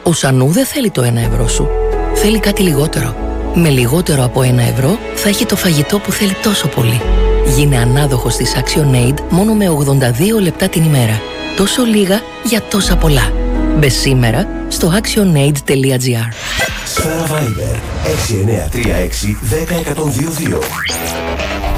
Ο Σανού δεν θέλει το 1 ευρώ σου. Θέλει κάτι λιγότερο. Με λιγότερο από 1 ευρώ θα έχει το φαγητό που θέλει τόσο πολύ. Γίνε ανάδοχος της ActionAid μόνο με 82 λεπτά την ημέρα. Τόσο λίγα για τόσα πολλά. Μπες σήμερα στο actionaid.gr. Σφαίρα Viber 6936 10 122.